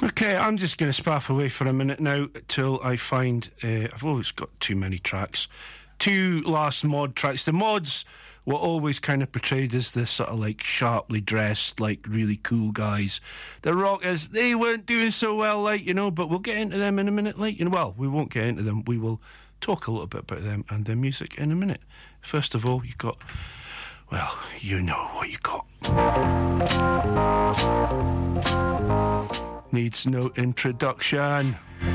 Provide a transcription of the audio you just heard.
Okay, I'm just going to spaff away for a minute now till I find... I've always got too many tracks. 2 last mod tracks. The mods were always kind of portrayed as this sort of like sharply dressed, like really cool guys. The rockers, they weren't doing so well, like, you know, but we'll get into them in a minute, like, you know. Well, we won't get into them. We will talk a little bit about them and their music in a minute. First of all, you've got... Well, you know what you got. Needs no introduction.